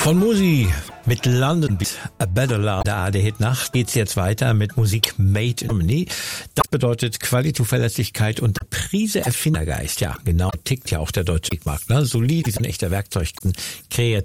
Von Musi mit London bis A Better Love, der Hit nach, geht's jetzt weiter mit Musik Made in Germany. Das bedeutet Qualität, Zuverlässigkeit und Prise Erfindergeist. Ja, genau, tickt ja auch der deutsche Musikmarkt. Ne? Solid, wie so ein echter Werkzeug, kreativ.